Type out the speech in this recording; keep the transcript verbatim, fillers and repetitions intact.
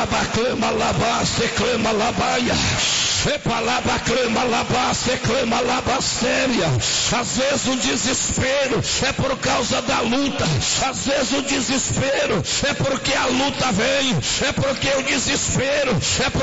Epalaba clama labá, se clama labaia. Epalaba clama labá, se clama labá séria. Às vezes o desespero é por causa da luta. Às vezes o desespero é porque a luta vem. É porque o desespero é